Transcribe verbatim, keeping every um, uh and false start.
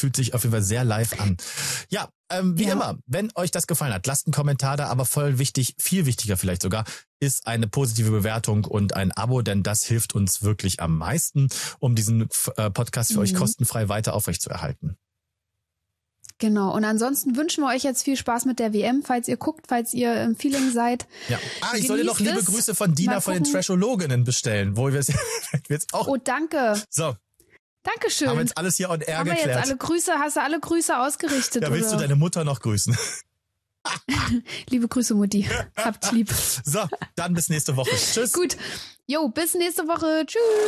fühlt sich auf jeden Fall sehr live an. Ja, ähm, wie ja. immer, wenn euch das gefallen hat, lasst einen Kommentar da, aber voll wichtig, viel wichtiger vielleicht sogar, ist eine positive Bewertung und ein Abo, denn das hilft uns wirklich am meisten, um diesen äh, Podcast für mhm. euch kostenfrei weiter aufrechtzuerhalten. Genau. Und ansonsten wünschen wir euch jetzt viel Spaß mit der W M, falls ihr guckt, falls ihr im Feeling seid. Ja. Ah, ich soll dir noch liebe es. Grüße von Dina von den Trashologinnen bestellen, wo wir jetzt auch. Oh, danke. So. Dankeschön. Haben wir jetzt alles hier on air Haben geklärt. wir jetzt alle Grüße, hast du alle Grüße ausgerichtet? Da willst oder? du deine Mutter noch grüßen. Liebe Grüße, Mutti. Habt lieb. So, dann bis nächste Woche. Tschüss. Gut. Jo, bis nächste Woche. Tschüss.